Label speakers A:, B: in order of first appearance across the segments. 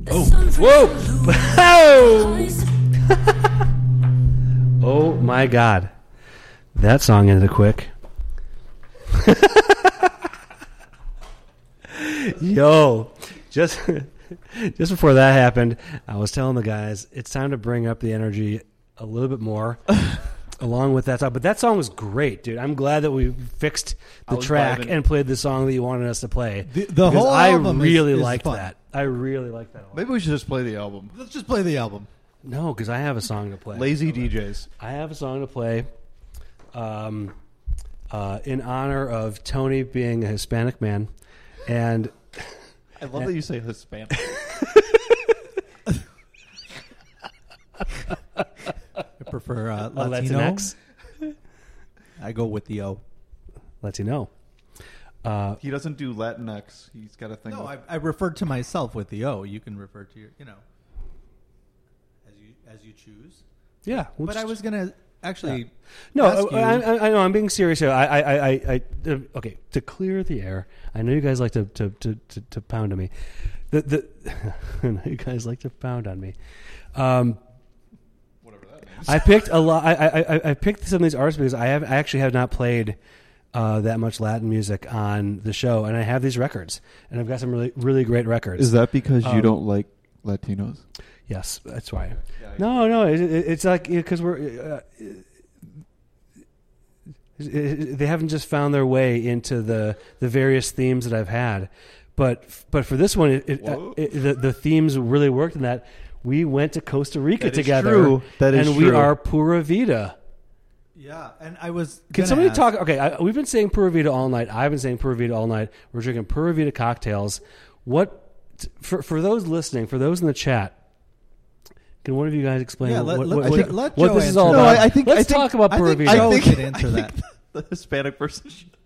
A: Whoa! Oh my God, that song ended quick. Yo, just before that happened, I was telling the guys it's time to bring up the energy a little bit more, along with that song. But that song was great, dude. I'm glad that we fixed the track and played the song that you wanted us to play.
B: The whole album
A: I really
B: is
A: liked
B: fun.
A: that. I really liked that a lot.
C: Maybe we should just play the album.
B: Let's just play the album.
A: No, because I have a song to play.
C: Lazy DJs.
A: I have a song to play in honor of Tony being a Hispanic man. And
C: I love that you say Hispanic.
B: I prefer Latino.
A: Latinx.
B: I go with the O.
A: Latino.
C: He doesn't do Latinx. He's got a thing.
B: No, I referred to myself with the O. You can refer to your, as you choose.
A: Yeah.
B: But I was gonna actually.
A: No,
B: ask you,
A: I know. I'm being serious here. Okay. To clear the air, I know you guys like to pound on me. I know you guys like to pound on me.
C: Whatever that means.
A: I picked a lot. I picked some of these artists because I actually have not played that much Latin music on the show, and I have these records, and I've got some really really great records.
C: Is that because you don't like Latinos?
A: Yes, that's why.
C: Yeah,
A: No, it's like because we're. They haven't just found their way into the various themes that I've had, but for this one, the themes really worked in that we went to Costa Rica together.
C: True. That is
A: and
C: true.
A: we are Pura Vida.
B: Yeah, and I was.
A: Can somebody talk? Okay, we've been saying Pura Vida all night. I've been saying Pura Vida all night. We're drinking Pura Vida cocktails. What for those listening? For those in the chat. Can one of you guys explain what
B: Joe
A: this is all about?
C: I think
A: Let's talk about Pura Vida.
B: Joe should answer that.
C: The Hispanic person.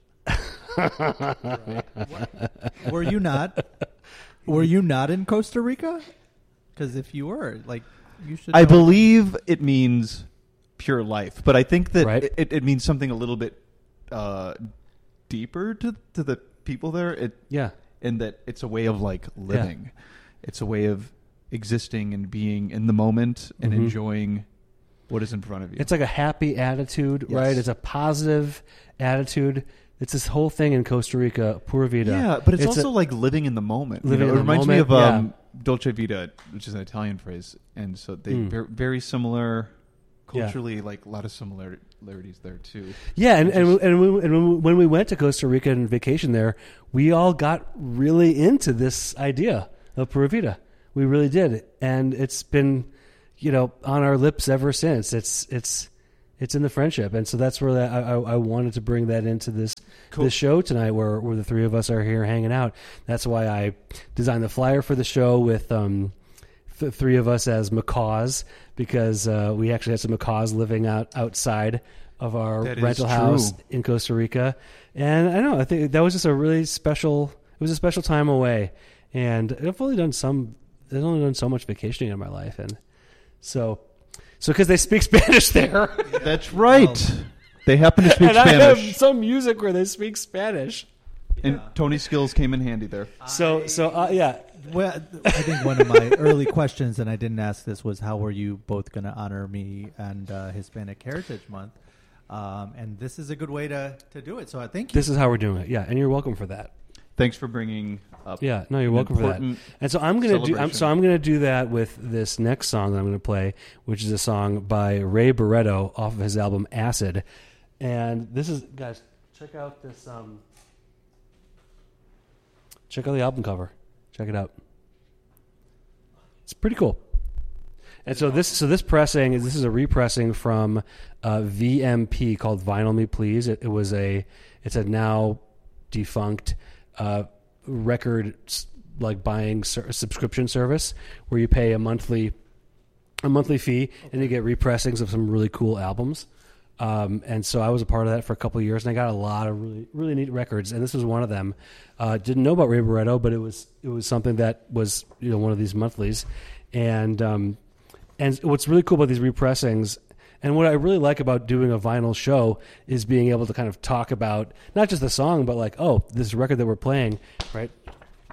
B: Were you not? Were you not in Costa Rica? Because if you were, you should.
C: I believe it means pure life, but I think that
A: Right.
C: it means something a little bit deeper to the people there.
A: Yeah.
C: In that it's a way of living. Yeah. It's a way of existing and being in the moment and enjoying what is in front of you.
A: It's like a happy attitude, right? It's a positive attitude. It's this whole thing in Costa Rica, Pura Vida.
C: Yeah, but it's also like living in the moment.
A: Living in
C: it
A: the
C: reminds me
A: moment,
C: of Dolce Vita, which is an Italian phrase, and so they very similar culturally. Like a lot of similarities there too.
A: Yeah, and when we went to Costa Rica and vacation there, we all got really into this idea of Pura Vida. We really did, and it's been, on our lips ever since. It's in the friendship, and so that's where I wanted to bring that into this show tonight, where the three of us are here hanging out. That's why I designed the flyer for the show with three of us as macaws, because we actually had some macaws living outside of our rental house in Costa Rica, and I think that was just a really special. It was a special time away, and I've only done so much vacationing in my life, and so because they speak Spanish there.
C: That's right. They happen to speak
A: and
C: Spanish.
A: I have some music where they speak Spanish.
C: And Tony's skills came in handy there.
A: Yeah.
B: Well, I think one of my early questions, and I didn't ask this, was how were you both going to honor me and Hispanic Heritage Month? And this is a good way to do it. So I thank you.
A: This is how we're doing it. Yeah, and you're welcome for that.
C: Than's for bringing up.
A: Yeah, no, you're welcome for that. And so I'm going to do that with this next song that I'm going to play, which is a song by Ray Barretto off of his album Acid. And this is, guys, check out this. Check out the album cover. Check it out. It's pretty cool. And so this pressing is a repressing from VMP called Vinyl Me Please. It's a now defunct record buying subscription service where you pay a monthly fee and you get repressings of some really cool albums. And so I was a part of that for a couple of years, and I got a lot of really, really neat records. And this was one of them. Didn't know about Ray Barretto, but it was something that was one of these monthlies. And what's really cool about these repressings, and what I really like about doing a vinyl show, is being able to kind of talk about not just the song, but this record that we're playing, right?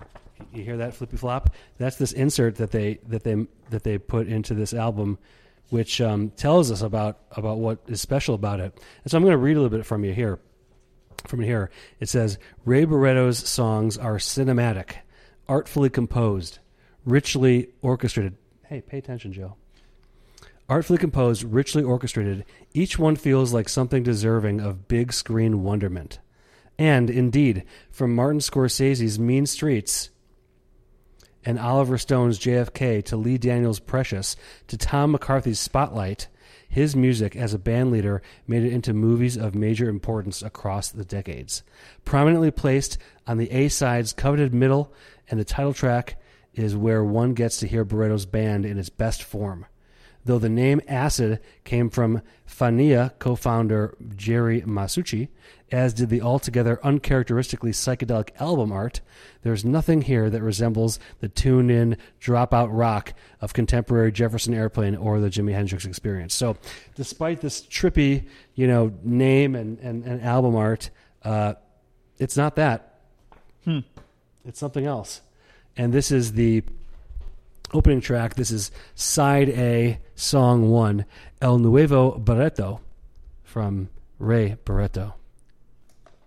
A: You hear that flippy flop? That's this insert that they put into this album, which tells us about what is special about it. And so I'm going to read a little bit from you here. From here, it says, Ray Barretto's songs are cinematic, artfully composed, richly orchestrated. Hey, pay attention, Joe. Artfully composed, richly orchestrated, each one feels like something deserving of big screen wonderment. And, indeed, from Martin Scorsese's Mean Streets and Oliver Stone's JFK to Lee Daniels' Precious to Tom McCarthy's Spotlight, his music as a band leader made it into movies of major importance across the decades. Prominently placed on the A-side's coveted middle, and the title track is where one gets to hear Barretto's band in its best form. Though the name Acid came from Fania co-founder Jerry Masucci, as did the altogether uncharacteristically psychedelic album art, there's nothing here that resembles the tune-in, drop-out rock of contemporary Jefferson Airplane or the Jimi Hendrix Experience. So despite this trippy, name and album art, it's not that. It's something else. And this is the opening track. This is Side A, Song 1, El Nuevo Barreto from Ray Barretto.